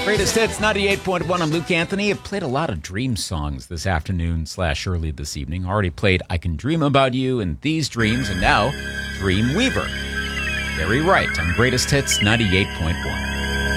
Greatest Hits 98.1. I'm Luke Anthony. I've played a lot of dream songs this afternoon / early this evening. Already played I Can Dream About You and These Dreams, and now Dream Weaver. Very right on Greatest Hits 98.1.